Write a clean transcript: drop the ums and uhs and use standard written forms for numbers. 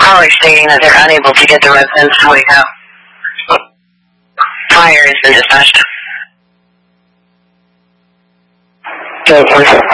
caller stating that they're unable to get the residents to wake up. Fire has been dispatched. 10-4.